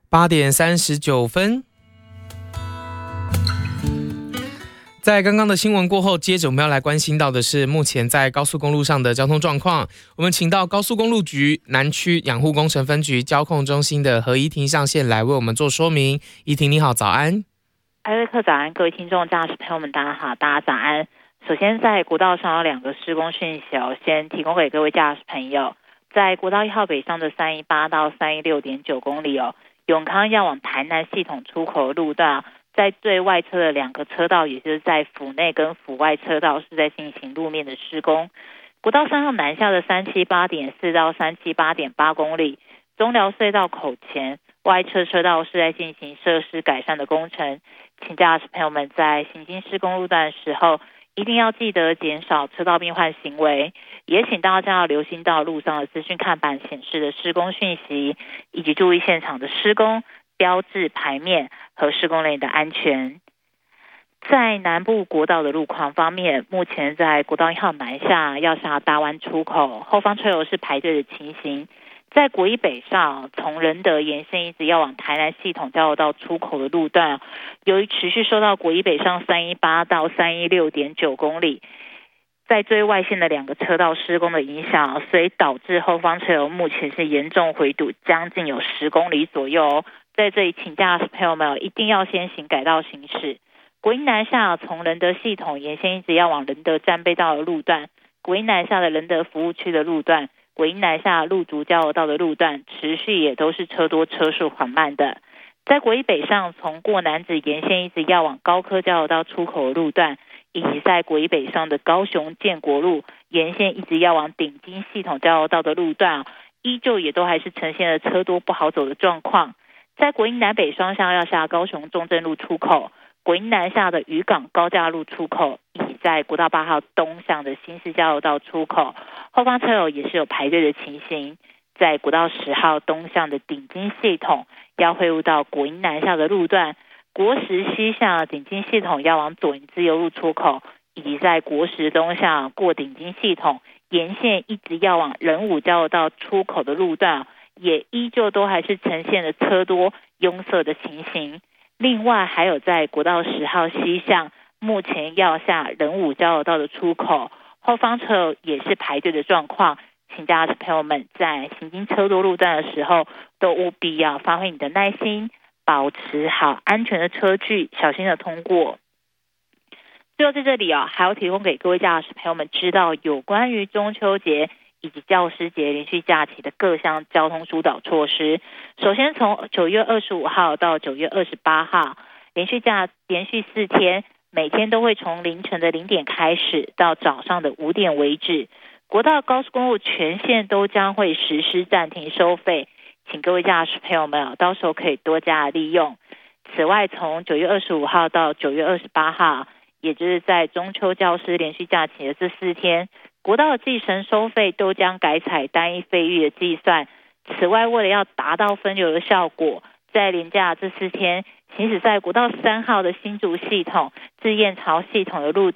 8:39。在刚刚的新闻过后，接着我们要来关心到的是目前在高速公路上的交通状况。我们请到高速公路局南区养护工程分局交控中心的何怡婷上线来为我们做说明。怡婷你好，早安。 艾瑞克早安，各位听众驾驶朋友们大家好，大家早安。首先在国道上有2个施工讯息先提供给各位驾驶朋友。在国道1号北上的318到316.9公里永康要往台南系统出口的路段在最外侧的2个车道，也就是在府内跟府外车道是在进行路面的施工。国道3号南下的378.4到378.8公里，中寮隧道口前外侧车道是在进行设施改善的工程，请驾驶朋友们在行经施工路段的时候，一定要记得减少车道变换行为，也请大家要留心到路上的资讯看板显示的施工讯息，以及注意现场的施工标志牌面和施工人的安全。在南部国道的路况方面，目前在国道1号南下要下大湾出口，后方车流是排队的情形。在国一北上，从仁德沿线一直要往台南系统交流道出口的路段，由于持续受到国一北上318到316.9公里，在最外线的2个车道施工的影响，所以导致后方车流目前是严重回堵，将近有10公里左右。在这里，请驾驶朋友们一定要先行改道行驶。国一南下从仁德系统沿线一直要往仁德战备道的路段，国一南下的仁德服务区的路段，国一南下路竹交流道的路段，持续也都是车多车速缓慢的。在国一北上从过南子沿线一直要往高科交流道出口的路段，以及在国一北上的高雄建国路沿线一直要往顶金系统交流道的路段，依旧也都还是呈现了车多不好走的状况。在国一南北双向要下高雄中正路出口，国一南下的渔港高架路出口，以及在国道8号东向的新市交流道出口，后方车友也是有排队的情形。在国道10号东向的顶金系统要汇入到国一南下的路段，国10西向顶金系统要往左营自由路出口，以及在国10东向过顶金系统沿线一直要往仁武交流道出口的路段，也依旧都还是呈现了车多拥塞的情形。另外还有在国道10号西向目前要下仁武交流道的出口，后方车也是排队的状况，请驾驶朋友们在行经车多路段的时候，都务必要发挥你的耐心，保持好安全的车距，小心的通过。最后在这里还要提供给各位驾驶朋友们知道有关于中秋节以及教师节连续假期的各项交通疏导措施。首先从9月25号到9月28号，连续4天，每天都会从凌晨的0点开始到早上的5点为止，国道高速公路全线都将会实施暂停收费，请各位驾驶朋友们到时候可以多加利用。此外，从9月25号到9月28号，也就是在中秋教师连续假期的这4天，国道的计程收费都将改采单一费率的计算。此外，为了要达到分流的效果，在连假这4天，行驶在国道3号的新竹系统至燕巢系统的路